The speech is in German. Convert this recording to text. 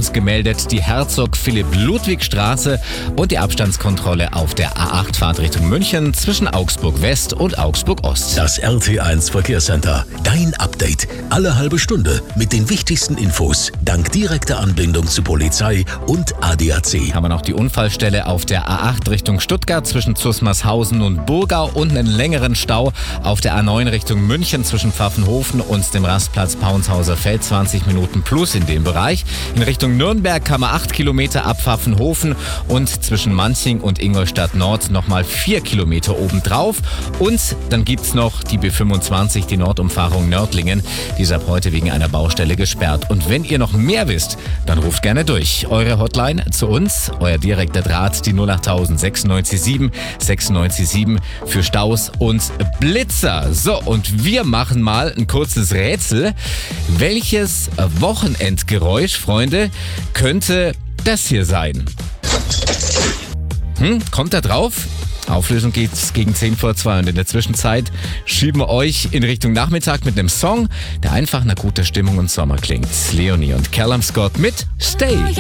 uns gemeldet, die Herzog-Philipp-Ludwig-Straße und die Abstandskontrolle auf der A8 Fahrtrichtung München zwischen Augsburg West und Augsburg Ost. Das RT1 Verkehrscenter. Dein Update. Alle halbe Stunde mit den wichtigsten Infos. Dank direkter Anbindung zu Polizei und ADAC. Haben wir noch die Unfallstelle auf der A8 Richtung Stuttgart zwischen Zusmarshausen und Burgau und einen längeren Stau auf der A9 Richtung München zwischen Pfaffenhofen und dem Rastplatz Paunshauser Feld. 20 Minuten plus in dem Bereich. In Richtung Nürnberg kann man 8 Kilometer ab Pfaffenhofen und zwischen Manching und Ingolstadt Nord nochmal 4 Kilometer obendrauf. Und dann gibt's noch die B25, die Nordumfahrung Nördlingen. Die ist ab heute wegen einer Baustelle gesperrt. Und wenn ihr noch mehr wisst, dann ruft gerne durch. Eure Hotline zu uns, euer direkter Draht, die 08000 967 697 für Staus und Blitzer. So, und wir machen mal ein kurzes Rätsel. Welches Wochenendgeräusch, Freunde, könnte das hier sein? Kommt da drauf? Auflösung geht's gegen 10 vor 2 und in der Zwischenzeit schieben wir euch in Richtung Nachmittag mit einem Song, der einfach nach guter Stimmung und Sommer klingt. Leonie und Callum Scott mit Stay.